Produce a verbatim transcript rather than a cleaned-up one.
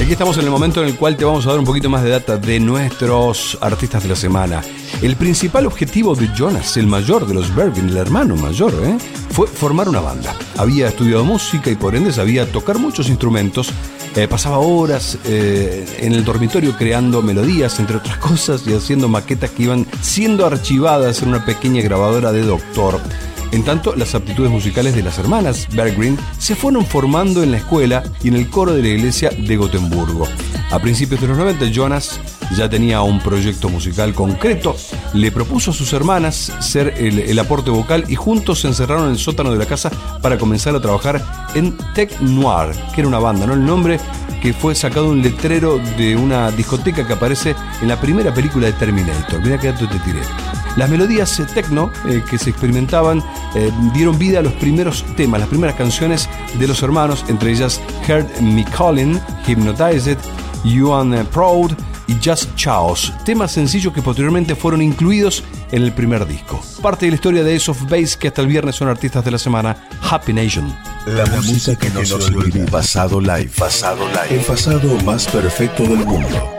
aquí estamos en el momento en el cual te vamos a dar un poquito más de data de nuestros artistas de la semana. El principal objetivo de Jonas, el mayor de los Berggren, el hermano mayor, ¿eh? fue formar una banda. Había estudiado música y por ende sabía tocar muchos instrumentos. Eh, pasaba horas eh, en el dormitorio creando melodías, entre otras cosas, y haciendo maquetas que iban siendo archivadas en una pequeña grabadora de Doctor. En tanto, las aptitudes musicales de las hermanas Berggren se fueron formando en la escuela y en el coro de la iglesia de Gotemburgo. A principios de los noventa, Jonas ya tenía un proyecto musical concreto, le propuso a sus hermanas ser el, el aporte vocal y juntos se encerraron en el sótano de la casa para comenzar a trabajar en Tech Noir, que era una banda, ¿no? El nombre que fue sacado de un letrero de una discoteca que aparece en la primera película de Terminator. Mirá qué dato te tiré. Las melodías eh, techno eh, que se experimentaban eh, dieron vida a los primeros temas, las primeras canciones de los hermanos, entre ellas Heard Me Calling, Hypnotized, You Are Proud y Just Chaos, temas sencillos que posteriormente fueron incluidos en el primer disco. Parte de la historia de Ace of Base, que hasta el viernes son artistas de la semana, Happy Nation. La, la música que no se olvida. Pasado live. Pasado live. El pasado más perfecto del mundo.